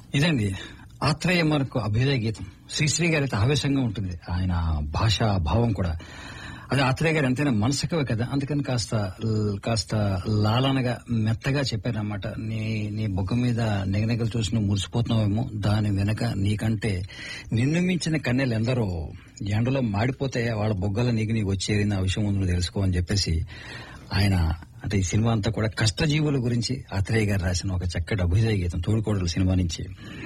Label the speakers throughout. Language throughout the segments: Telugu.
Speaker 1: ఇదండి ఆత్రేయ మనకు అభ్యుదయ గీతం. శ్రీశ్రీ గారి అయితే ఆవేశంగా ఉంటుంది ఆయన భాషా భావం కూడా. అది ఆత్రేయ గారు ఎంతైనా మనసుకవే కదా, అందుకని కాస్త లాలనగా మెత్తగా చెప్పారన్నమాట. నీ బొగ్గ మీద నెగనెగలు చూసి నువ్వు మురిసిపోతున్నావేమో, దాని వెనక నీకంటే నిన్ను మించిన కన్నెలు ఎందరో ఎండలో మాడిపోతే వాళ్ళ బొగ్గల నీకు వచ్చేరింది, ఆ విషయం ముందు తెలుసుకో అని చెప్పేసి ఆయన అంటే ఈ సినిమా అంతా కూడా కష్టజీవుల గురించి ఆత్రేయ గారు రాసిన ఒక చక్కటి అభ్యుదయ గీతం తోడుకోడలు సినిమా నుంచి.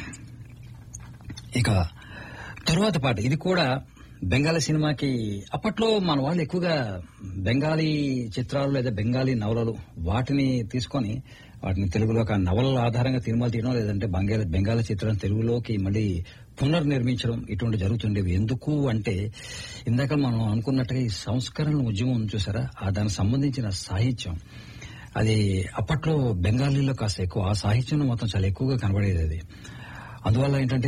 Speaker 1: ఇక తరువాత పాట ఇది కూడా బెంగాలీ సినిమాకి. అప్పట్లో మన వాళ్ళు ఎక్కువగా బెంగాలీ చిత్రాలు లేదా బెంగాలీ నవలలు వాటిని తీసుకొని వాటిని తెలుగులో ఒక నవలల ఆధారంగా సినిమాలు తీయడం, లేదంటే బెంగాలీ చిత్రాలను తెలుగులోకి మళ్ళీ పునర్నిర్మించడం ఇటువంటి జరుగుతుండేవి. ఎందుకు అంటే ఇందాక మనం అనుకున్నట్టుగా ఈ సంస్కరణ ఉద్యమం చూసారా, దానికి సంబంధించిన సాహిత్యం అది అప్పట్లో బెంగాలీలో కాస్త ఎక్కువ, ఆ సాహిత్యంలో మొత్తం చాలా ఎక్కువగా కనబడేది. అది అందువల్ల ఏంటంటే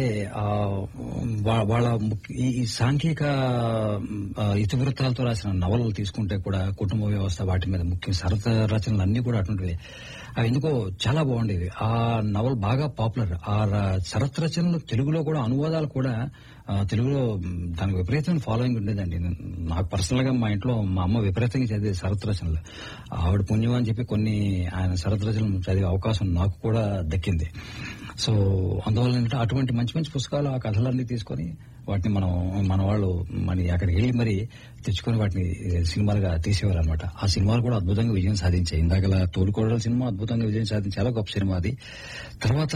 Speaker 1: వాళ్ళ ఈ సాంఘిక ఇతివృత్తాలతో రాసిన నవలలు తీసుకుంటే కూడా కుటుంబ వ్యవస్థ వాటి మీద ముఖ్య శరత రచనలు అన్ని కూడా అటువంటివి. అవి ఎందుకో చాలా బాగుండేవి. ఆ నవల్ బాగా పాపులర్. ఆ శరత్ రచనలు తెలుగులో కూడా అనువాదాలు కూడా తెలుగులో దానికి విపరీతమైన ఫాలోయింగ్ ఉండేదండి. నాకు పర్సనల్ గా మా ఇంట్లో మా అమ్మ విపరీతంగా చదివేది శరత్ రచనలు. ఆవిడ పుణ్యం అని చెప్పి కొన్ని ఆయన శరత్ రచనలు చదివే అవకాశం నాకు కూడా దక్కింది. సో అందువల్ల ఏంటంటే అటువంటి మంచి మంచి పుస్తకాలు ఆ కథలన్నీ తీసుకొని వాటిని మన వాళ్ళు అక్కడికి వెళ్ళి మరి తెచ్చుకొని వాటిని సినిమాలుగా తీసేవారు అనమాట. ఆ సినిమాలు కూడా అద్భుతంగా విజయం సాధించాయి. ఇందాక తోలుకోడల సినిమా అద్భుతంగా విజయం సాధించి చాలా గొప్ప సినిమా అది. తర్వాత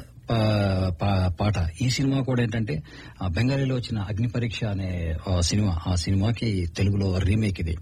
Speaker 1: పాట ఈ సినిమా కూడా ఏంటంటే బెంగాలీలో వచ్చిన అగ్ని పరీక్ష అనే సినిమా, ఆ సినిమాకి తెలుగులో రీమేక్ ఇది.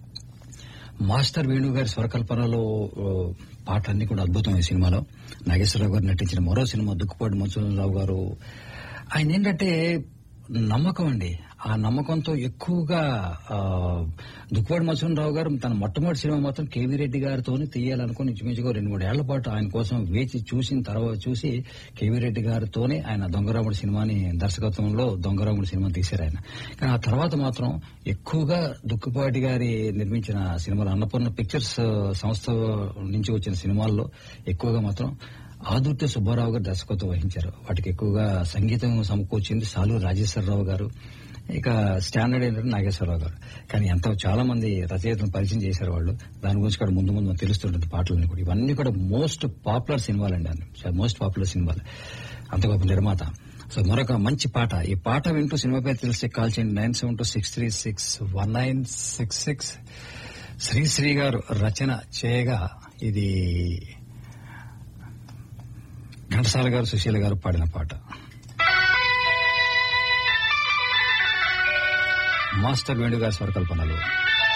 Speaker 1: మాస్టర్ వేణు గారి స్వరకల్పనలో పాటలన్నీ కూడా అద్భుతం ఈ సినిమాలో. నాగేశ్వరరావు గారు నటించిన మరో సినిమా దుక్కుపాటి మధుసూదనరావు గారు. ఆయన ఏంటంటే నమ్మకం అండి. ఆ నమ్మకంతో ఎక్కువగా దుక్కుపాటి మధుసూదనరావు గారు తన మొట్టమొదటి సినిమా మాత్రం కేవీ రెడ్డి గారితో తీయాలనుకుని ఇంచుమించుగా 2-3 ఏళ్ల పాటు ఆయన కోసం వేచి చూసి కేవీ రెడ్డి గారితోనే ఆయన దొంగరాముడు సినిమాని దర్శకత్వంలో దొంగరాముడు సినిమా తీశారు ఆయన. కానీ ఆ తర్వాత మాత్రం ఎక్కువగా దుక్కుపాటి గారి నిర్మించిన సినిమాలు, అన్నపూర్ణ పిక్చర్స్ సంస్థ నుంచి వచ్చిన సినిమాల్లో ఎక్కువగా మాత్రం ఆదుర్తి సుబ్బారావు గారు దర్శకత్వం వహించారు. వాటికి ఎక్కువగా సంగీతం సమకూర్చింది సాలూరు రాజేశ్వరరావు గారు. ఇక స్టాండర్డ్ ఏంటంటే నాగేశ్వరరావు గారు. కానీ చాలా మంది రచయితలను పరిచయం చేశారు వాళ్ళు. దాని గురించి కూడా ముందు ముందు తెలుస్తుంటుంది పాటలన్నీ కూడా. ఇవన్నీ కూడా మోస్ట్ పాపులర్ సినిమాలండి, మోస్ట్ పాపులర్ సినిమాలు. అంత గొప్ప నిర్మాత. సో మరొక మంచి పాట. ఈ పాట వింటూ సినిమా పేరు తెలిస్తే కాల్ చేయండి 9726361966. శ్రీశ్రీ గారు రచన చేయగా ఇది ఘంటసాల గారు సుశీల గారు పాడిన పాట. మాస్టర్ వేణు గారి స్వరకల్పనలు.